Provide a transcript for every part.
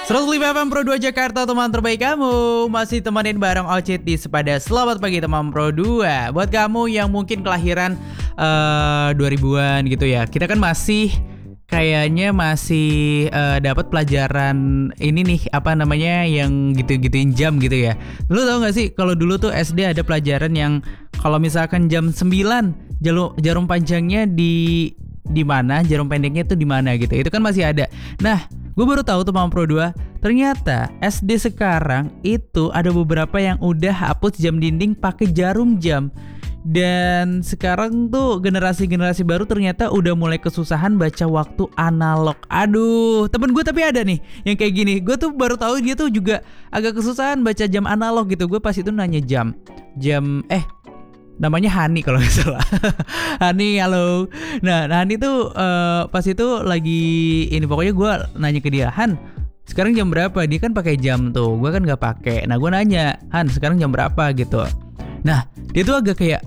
105 FM Pro 2 Jakarta, teman terbaik kamu. Masih temenin bareng Ocit di Sepada. Selamat pagi teman Pro 2. Buat kamu yang mungkin kelahiran 2000-an gitu ya, kita kan kayaknya masih dapat pelajaran ini nih, apa namanya, yang gitu-gituin jam gitu ya. Lu tau gak sih kalau dulu tuh SD ada pelajaran yang kalau misalkan jam 9 jarum panjangnya di mana, jarum pendeknya tuh di mana gitu. Itu kan masih ada. Nah, gue baru tahu tuh Mama Pro 2, ternyata SD sekarang itu ada beberapa yang udah hapus jam dinding pakai jarum jam. Dan sekarang tuh generasi baru ternyata udah mulai kesusahan baca waktu analog. Aduh, temen gue tapi ada nih yang kayak gini. Gue tuh baru tahu dia tuh juga agak kesusahan baca jam analog gitu. Gue pas itu nanya jam namanya Hani kalau nggak salah. Hani, halo. Nah Hani tuh pas itu lagi ini, pokoknya gue nanya ke dia, Han, sekarang jam berapa? Dia kan pakai jam tuh, gue kan nggak pakai. Nah gue nanya, Han, sekarang jam berapa gitu. Nah dia tuh agak kayak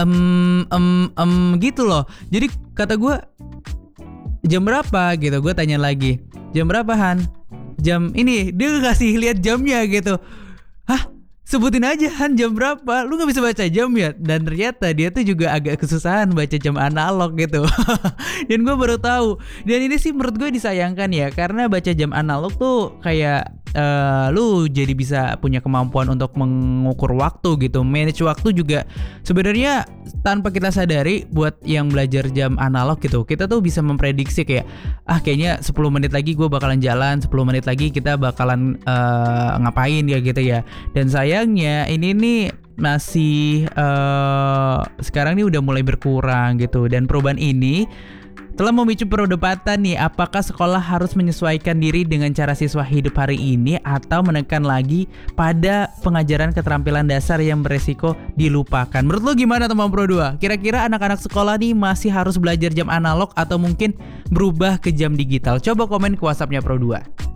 gitu loh. Jadi kata gue, jam berapa gitu. Gue tanya lagi, jam berapa Han? Jam ini. Dia kasih lihat jamnya gitu. Hah? Sebutin aja Han, jam berapa? Lu gak bisa baca jam ya? Dan ternyata dia tuh juga agak kesusahan baca jam analog gitu. Dan gue baru tahu. Dan ini sih menurut gue disayangkan ya, karena baca jam analog tuh kayak lu jadi bisa punya kemampuan untuk mengukur waktu gitu, manage waktu juga. Sebenarnya tanpa kita sadari, buat yang belajar jam analog gitu, kita tuh bisa memprediksi kayak, kayaknya 10 menit lagi gue bakalan jalan, 10 menit lagi kita bakalan ngapain ya gitu ya. Dan sayangnya ini nih masih sekarang nih udah mulai berkurang gitu. Dan perubahan ini telah memicu perdebatan nih, apakah sekolah harus menyesuaikan diri dengan cara siswa hidup hari ini atau menekan lagi pada pengajaran keterampilan dasar yang beresiko dilupakan. Menurut lo gimana teman Pro 2? Kira-kira anak-anak sekolah nih masih harus belajar jam analog atau mungkin berubah ke jam digital? Coba komen ke WhatsApp-nya Pro 2.